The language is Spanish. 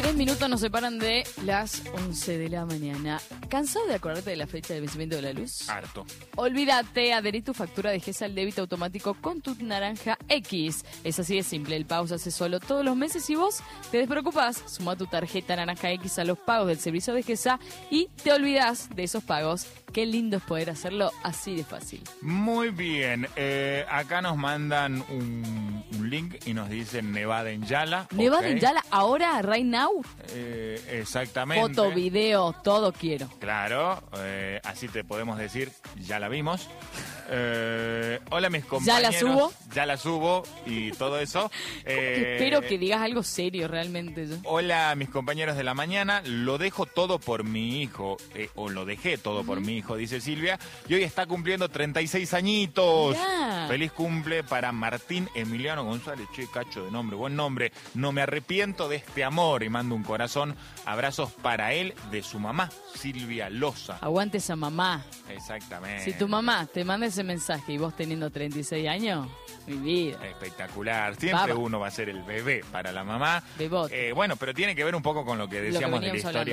3 minutos nos separan de las 11 de la mañana. ¿Cansado de acordarte de la fecha de vencimiento de la luz? Harto. Olvídate, adherí tu factura de GESA al débito automático con tu Naranja X. Es así de simple, el pago se hace solo todos los meses y vos te despreocupás. Suma tu tarjeta Naranja X a los pagos del servicio de GESA y te olvidás de esos pagos. Qué lindo es poder hacerlo así de fácil. Muy bien. Acá nos mandan un link y nos dicen Nevada en Yala. Nevada en Ok. Yala, ahora, right now. Exactamente. Foto, video, todo quiero. Claro, así te podemos decir, ya la vimos. Hola mis compañeros. ¿Ya la subo? Ya la subo y todo eso. Espero que digas algo serio realmente. Yo. Hola mis compañeros de la mañana, lo dejo todo por mi hijo, o lo dejé todo por mi hijo, dice Silvia, y hoy está cumpliendo 36 añitos. Mirá. Feliz cumple para Martín Emiliano González, che, cacho de nombre, buen nombre. No me arrepiento de este amor y mando un corazón, abrazos para él, de su mamá, Silvia Loza. Aguante esa mamá. Exactamente. Si tu mamá te manda ese mensaje y vos teniendo 36 años, mi vida. Espectacular. Siempre Baba. uno va a ser el bebé para la mamá. Bebote. Bueno, pero tiene que ver un poco con lo que decíamos de la veníamos historia. hablando.